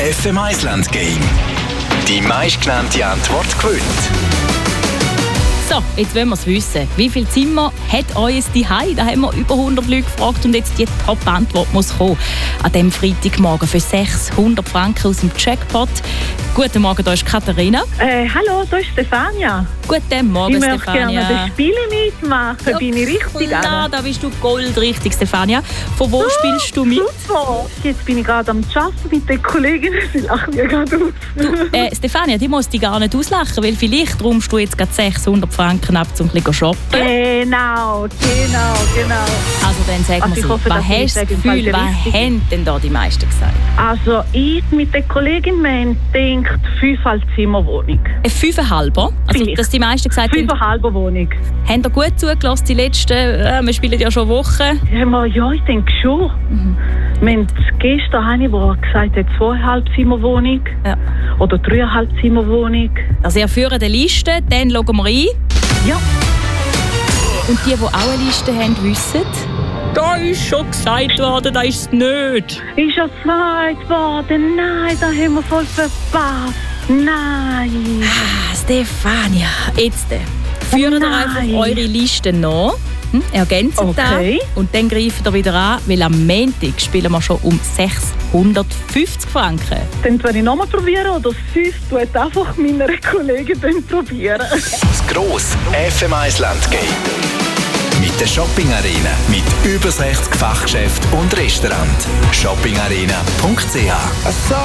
FM Island Game. Die meistgenannte Antwort gewinnt. So, jetzt wollen wir es wissen. Wie viele Zimmer hat euer Zuhause? Da haben wir über 100 Leute gefragt und jetzt die Top-Antwort muss kommen. An diesem Freitagmorgen für 600 Franken aus dem Jackpot. Guten Morgen, da ist Katharina. Hallo, da ist Stefania. Guten Morgen, Ich möchte Stefania. gerne das Spiel mitmachen. Ja, bin ich richtig? Klar, da bist du goldrichtig, Stefania. Von wo spielst du mit? Super. Jetzt bin ich gerade am Arbeiten mit den Kollegen. Sie lachen mir gerade aus. Stefania, die muss dich gar nicht auslachen, weil vielleicht räumst du jetzt gerade 600 Franken ab, um ein bisschen shoppen. Genau. Also dann sag Also ich mal so, hoffe, was dass ich hast du das sage, im Fall Gefühl, der was Richtige. haben denn da die meisten gesagt? Also ich mit den Kollegen, wir haben gedacht, 5,5-Zimmerwohnung. Ein 5,5? Also, Vielleicht. dass die meisten gesagt haben, 5,5 Wohnung. haben ihr gut zugelassen, die letzten, wir spielen ja schon Wochen. Ja, ich denke schon. Wir haben gestern eine, die gesagt hat, 2,5-Zimmerwohnung. Ja. Oder 3,5-Zimmerwohnung. Also ihr führt eine Liste, dann schauen wir ein. Ja. Und die auch eine Liste haben, wissen, da ist schon gesagt worden, da ist es nicht. Ist ja gesagt worden. Nein, da haben wir voll verpasst. Nein. Ah, Stefania, jetzt führen ihr nein. einfach eure Liste nach, ergänzen Okay. das und dann greifen ihr wieder an, weil am Montag spielen wir schon um 650 Franken. Dann werde ich nochmal probieren oder sonst tut einfach meine Kollegen dann probieren. Das grosse FM Island Game. Mit der Shopping Arena. Mit über 60 Fachgeschäften und Restaurant. shoppingarena.ch